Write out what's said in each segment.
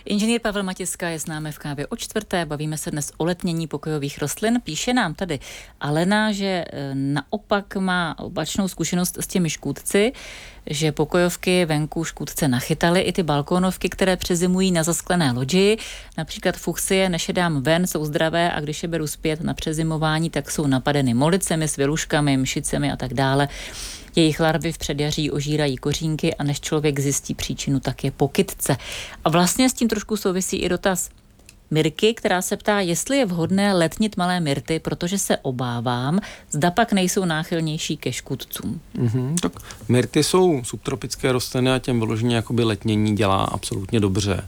Inženýr Pavel Matiska je s námi v Kávě o čtvrté. Bavíme se dnes o letnění pokojových rostlin. Píše nám tady Alena, že naopak má opačnou zkušenost s těmi škůdci, že pokojovky venku škůdce nachytaly, i ty balkónovky, které přezimují na zasklené loďi. Například fuchsie, než je dám ven, jsou zdravé a když je beru zpět na přezimování, tak jsou napadeny molicemi, sviluškami, mšicemi a tak dále. Jejich larvy v předjaří ožírají kořínky a než člověk zjistí příčinu, tak je po kytce. A vlastně s tím trošku souvisí i dotaz Mirky, která se ptá, jestli je vhodné letnit malé myrty, protože se obávám, zda pak nejsou náchylnější ke škůdcům. Tak myrty jsou subtropické rostliny a těm vyloženě jakoby letnění dělá absolutně dobře.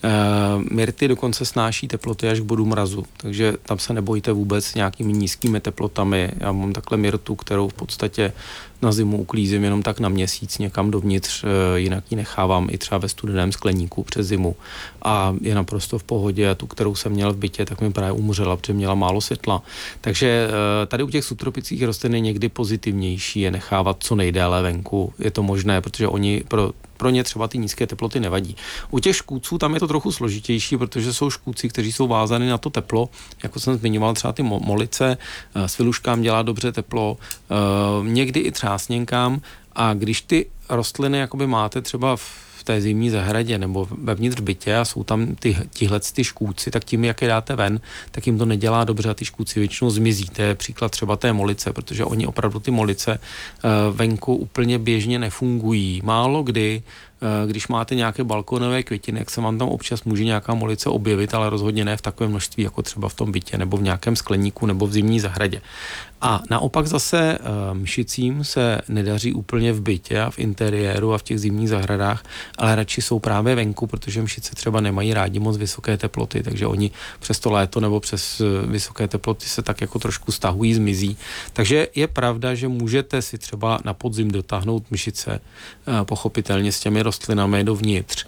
Myrty dokonce snáší teploty až k bodu mrazu, takže tam se nebojte vůbec nějakými nízkými teplotami. Já mám takhle myrtu, kterou v podstatě na zimu uklízím jenom tak na měsíc někam dovnitř, jinak ji nechávám i třeba ve studeném skleníku přes zimu a je naprosto v pohodě. A tu, kterou jsem měl v bytě, tak mi právě umřela, protože měla málo světla. Takže tady u těch subtropických rostlin je někdy pozitivnější je nechávat co nejdéle venku. Je to možné, protože oni pro ně třeba ty nízké teploty nevadí. U těch škůdců tam je to trochu složitější, protože jsou škůdci, kteří jsou vázány na to teplo, jako jsem zmiňoval třeba ty molice, sviluškám dělá dobře teplo, někdy i třásněnkám, a když ty rostliny jakoby máte třeba v té zimní zahradě nebo vevnitř bytě a jsou tam ty škůdci, tak tím, jak je dáte ven, tak jim to nedělá dobře a ty škůdci většinou zmizí. To je příklad třeba té molice, protože oni opravdu ty molice venku úplně běžně nefungují. Málo kdy, když máte nějaké balkonové květiny, jak se vám tam občas může nějaká molice objevit, ale rozhodně ne v takovém množství, jako třeba v tom bytě nebo v nějakém skleníku nebo v zimní zahradě. A naopak zase mšicím se nedaří úplně v bytě a v interiéru a v těch zimních zahradách, ale radši jsou právě venku, protože mšice třeba nemají rádi moc vysoké teploty, takže oni přes to léto nebo přes vysoké teploty se tak jako trošku stahují, zmizí. Takže je pravda, že můžete si třeba na podzim dotáhnout mšice, pochopitelně s těmi rostlinami dovnitř.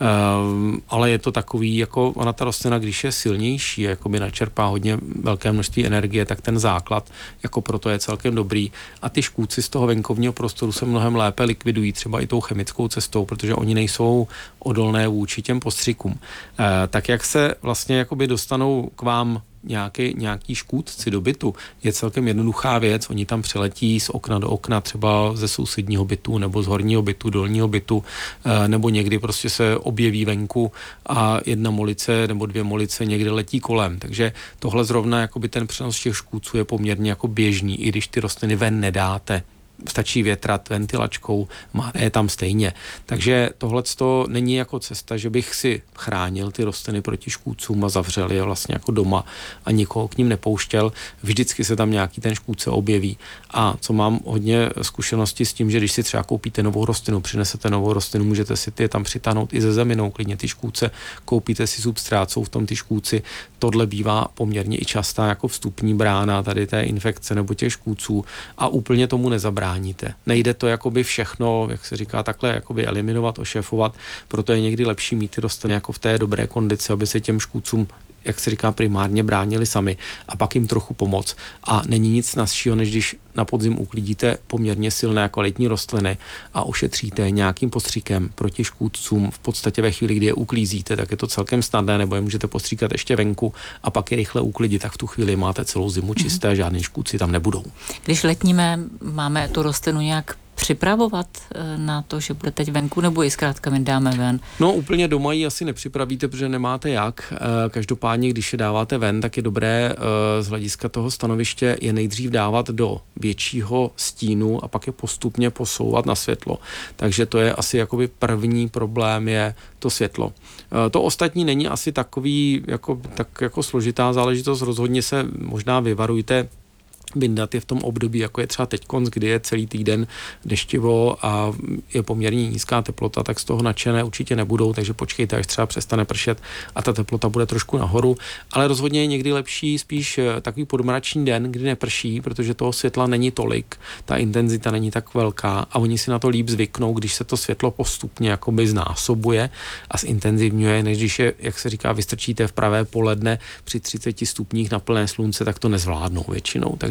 Ale je to takový, jako ona ta rostlina, když je silnější, jakoby načerpá hodně velké množství energie, tak ten základ jako proto je celkem dobrý. A ty škůdci z toho venkovního prostoru se mnohem lépe likvidují, třeba i tou chemickou cestou, protože oni nejsou odolné vůči těm postřikům. Tak jak se vlastně jakoby dostanou k vám nějaký škůdci do bytu, je celkem jednoduchá věc. Oni tam přiletí z okna do okna, třeba ze sousedního bytu nebo z horního bytu, dolního bytu, nebo někdy prostě se objeví venku a jedna molice nebo dvě molice někde letí kolem. Takže tohle zrovna jakoby ten přenos těch škůdců je poměrně jako běžný, i když ty rostliny ven nedáte. Stačí větrat ventilačkou, máte je tam stejně. Takže tohleto není jako cesta, že bych si chránil ty rostliny proti škůdcům a zavřel je vlastně jako doma a nikoho k ním nepouštěl. Vždycky se tam nějaký ten škůdce objeví. A co mám hodně zkušenosti s tím, že když si třeba koupíte novou rostlinu, přinesete novou rostlinu, můžete si je tam přitáhnout i ze zeminou, klidně ty škůdce, koupíte si substrát, jsou v tom ty škůdci. Tohle bývá poměrně i častá jako vstupní brána tady té infekce nebo těch škůdců a úplně tomu nezabráníte. Nejde to jakoby všechno, jak se říká, takhle jakoby eliminovat, ošefovat, proto je někdy lepší mít ty rostliny jako v té dobré kondici, aby se těm škůdcům, jak se říká, primárně bránili sami a pak jim trochu pomoct. A není nic snazšího, než když na podzim uklidíte poměrně silné a kvalitní rostliny a ošetříte nějakým postříkem proti škůdcům v podstatě ve chvíli, kdy je uklízíte, tak je to celkem snadné, nebo je můžete postříkat ještě venku a pak je rychle uklidit, tak v tu chvíli máte celou zimu čisté, žádný škůdci tam nebudou. Když letníme, máme tu rostlinu nějak připravovat na to, že bude teď venku, nebo ji zkrátka vydáme ven? No úplně doma ji asi nepřipravíte, protože nemáte jak. Každopádně, když je dáváte ven, tak je dobré z hlediska toho stanoviště je nejdřív dávat do většího stínu a pak je postupně posouvat na světlo. Takže to je asi jakoby první problém je to světlo. To ostatní není asi takový jako složitá záležitost. Rozhodně se možná vyvarujte vyndat je v tom období, jako je třeba teďkonc, kdy je celý týden deštivo a je poměrně nízká teplota, tak z toho nadšené určitě nebudou, takže počkejte, až třeba přestane pršet a ta teplota bude trošku nahoru, ale rozhodně je někdy lepší spíš takový podmračný den, kdy neprší, protože toho světla není tolik, ta intenzita není tak velká a oni si na to líp zvyknou, když se to světlo postupně jakoby znásobuje a zintenzivňuje, než když je, jak se říká, vystrčíte v pravé poledne při 30 stupních na plné slunce, tak to nezvládnou většinou. Takže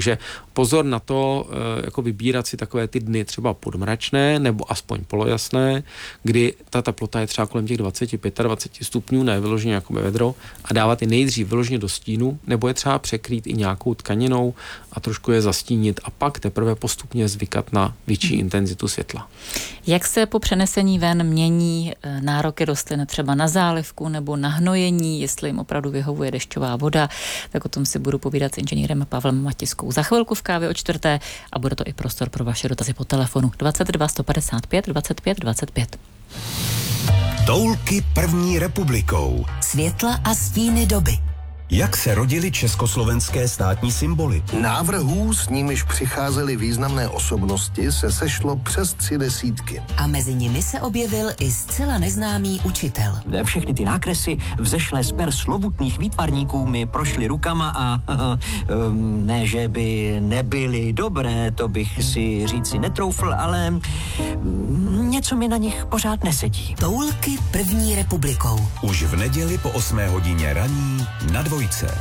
Takže pozor na to, jako vybírat si takové ty dny třeba podmračné nebo aspoň polojasné, kdy ta teplota je třeba kolem těch 20-25 stupňů, ne vyloženě jako vedro, a dávat je nejdřív vyloženě do stínu, nebo je třeba překrýt i nějakou tkaninou a trošku je zastínit a pak teprve postupně zvykat na větší intenzitu světla. Jak se po přenesení ven mění nároky rostlin třeba na zálivku nebo na hnojení, jestli jim opravdu vyhovuje dešťová voda, tak o tom si budu povídat s inženýrem Pavlem Matiskou za chvilku v Kávě o čtvrté a bude to i prostor pro vaše dotazy po telefonu 22 155 25 25. Toulky první republikou. Světla a stíny doby. Jak se rodily československé státní symboly? Návrhů, s nimiž přicházely významné osobnosti, se sešlo přes 30. A mezi nimi se objevil i zcela neznámý učitel. Všechny ty nákresy vzešlé z per slovutných výtvarníků mi prošly rukama a ne, že by nebyly dobré, to bych si říci netroufl, ale něco mi na nich pořád nesedí. Toulky první republikou. Už v neděli po 8 hodině raní na Dvojce.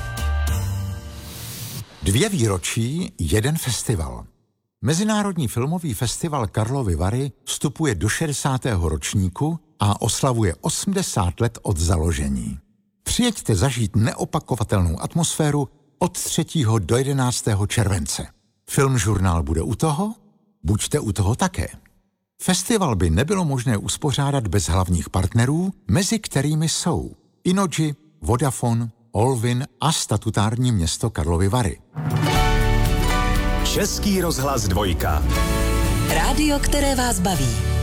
2 výročí, 1 festival. Mezinárodní filmový festival Karlovy Vary vstupuje do 60. ročníku a oslavuje 80 let od založení. Přijeďte zažít neopakovatelnou atmosféru od 3. do 11. července. Filmžurnál bude u toho? Buďte u toho také. Festival by nebylo možné uspořádat bez hlavních partnerů, mezi kterými jsou Innogy, Vodafone, Olvin a statutární město Karlovy Vary. Český rozhlas 2. Rádio, které vás baví.